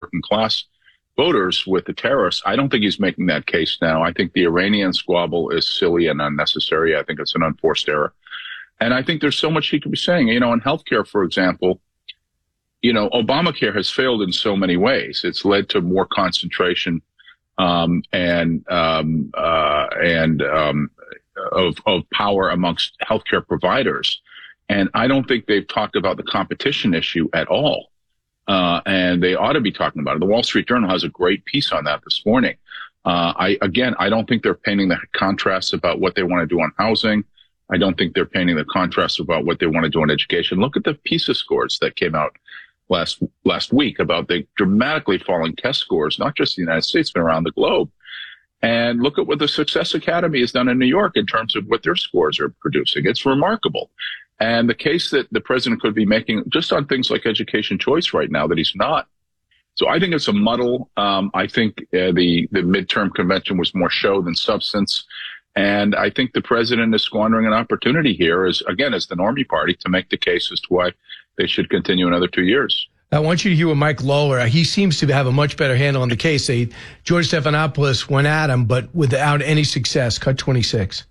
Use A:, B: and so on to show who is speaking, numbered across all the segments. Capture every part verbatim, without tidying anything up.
A: working class voters with the terrorists. I don't think he's making that case now. I think the Iranian squabble is silly and unnecessary. I think it's an unforced error. And I think there's so much he could be saying. You know, in healthcare, for example, you know, Obamacare has failed in so many ways. It's led to more concentration um, and um, uh, and um, of, of power amongst healthcare providers. And I don't think they've talked about the competition issue at all. Uh, and they ought to be talking about it. The Wall Street Journal has a great piece on that this morning. Uh, I, again, I don't think they're painting the contrasts about what they want to do on housing. I don't think they're painting the contrasts about what they want to do on education. Look at the PISA scores that came out last, last week about the dramatically falling test scores, not just in the United States, but around the globe. And look at what the Success Academy has done in New York in terms of what their scores are producing. It's remarkable. And the case that the president could be making just on things like education choice right now that he's not. So I think it's a muddle. Um, I think uh, the, the midterm convention was more show than substance. And I think the president is squandering an opportunity here as, again, as the Normie Party to make the case as to why they should continue another two years.
B: I want you to hear what Mike Lawler, he seems to have a much better handle on the case. They, George Stephanopoulos went at him, but without any success. Cut twenty-six.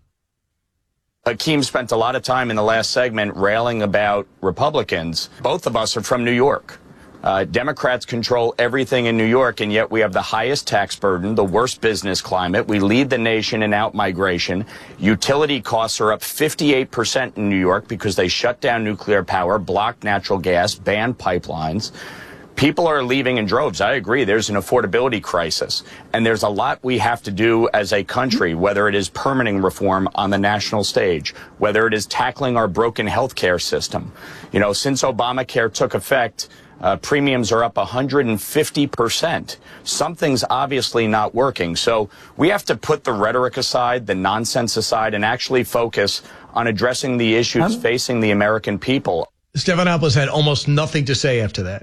C: Hakeem spent a lot of time in the last segment railing about Republicans. Both of us are from New York. Uh, Democrats control everything in New York, and yet we have the highest tax burden, the worst business climate. We lead the nation in out-migration. Utility costs are up fifty-eight percent in New York because they shut down nuclear power, blocked natural gas, banned pipelines. People are leaving in droves. I agree. There's an affordability crisis. And there's a lot we have to do as a country, whether it is permitting reform on the national stage, whether it is tackling our broken healthcare system. You know, since Obamacare took effect, uh, premiums are up one hundred fifty percent. Something's obviously not working. So we have to put the rhetoric aside, the nonsense aside, and actually focus on addressing the issues um, facing the American people.
B: Stephanopoulos had almost nothing to say after that.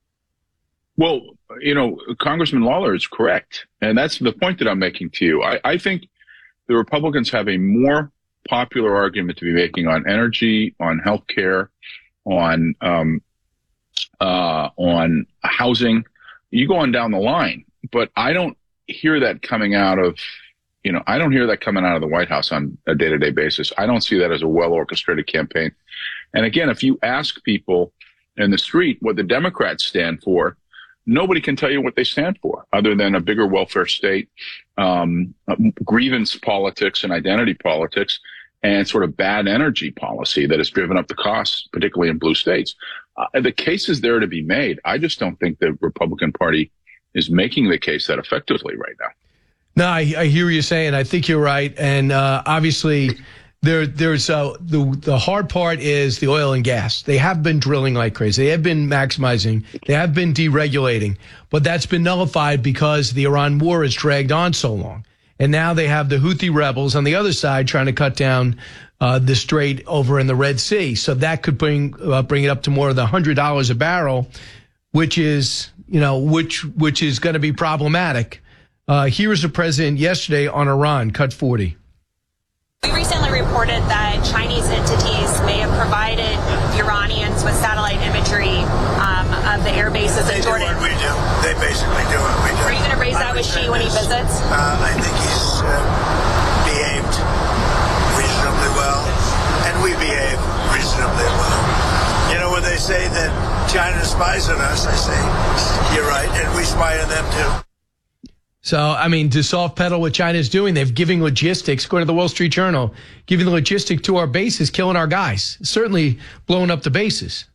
A: Well, you know, Congressman Lawler is correct. And that's the point that I'm making to you. I, I think the Republicans have a more popular argument to be making on energy, on health care, on, um, uh, on housing. You go on down the line, but I don't hear that coming out of, you know, I don't hear that coming out of the White House on a day-to-day basis. I don't see that as a well-orchestrated campaign. And again, if you ask people in the street what the Democrats stand for, nobody can tell you what they stand for other than a bigger welfare state, um, grievance politics and identity politics, and sort of bad energy policy that has driven up the costs, particularly in blue states. Uh, the case is there to be made. I just don't think the Republican Party is making the case that effectively right now.
B: No, I, I hear what you're saying. I think you're right. And uh, obviously, There, there's uh, the the hard part is the oil and gas. They have been drilling like crazy. They have been maximizing. They have been deregulating, but that's been nullified because the Iran war has dragged on so long. And now they have the Houthi rebels on the other side trying to cut down uh, the strait over in the Red Sea. So that could bring uh, bring it up to more of the one hundred dollars a barrel, which is you know which which is going to be problematic. Uh, here is the president yesterday on Iran. Cut forty.
D: We recently reported that Chinese entities may have provided the Iranians with satellite imagery um, of the air bases in Jordan.
E: They do what we do. They basically do what we do.
D: Are you going to raise that with Xi when he visits?
E: Uh, I think he's uh, behaved reasonably well, and we behave reasonably well. You know, when they say that China spies on us, I say, you're right, and we spy on them too.
B: So, I mean, to soft pedal what China's doing, they're giving logistics, according to the Wall Street Journal, giving the logistics to our bases, killing our guys, certainly blowing up the bases.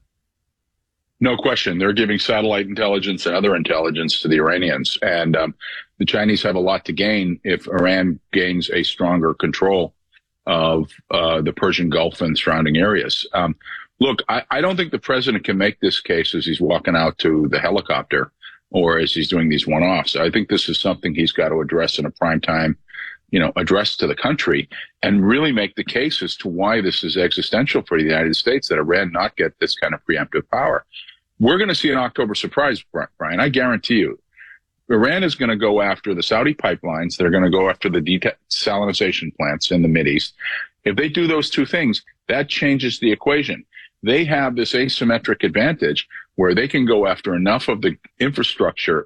A: No question. They're giving satellite intelligence and other intelligence to the Iranians. And um, the Chinese have a lot to gain if Iran gains a stronger control of uh, the Persian Gulf and surrounding areas. Um, look, I, I don't think the president can make this case as he's walking out to the helicopter or as he's doing these one-offs. I think this is something he's got to address in a prime time, you know, address to the country and really make the case as to why this is existential for the United States, that Iran not get this kind of preemptive power. We're going to see an October surprise, Brian. I guarantee you. Iran is going to go after the Saudi pipelines. They're going to go after the desalinization plants in the Mideast. If they do those two things, that changes the equation. They have this asymmetric advantage where they can go after enough of the infrastructure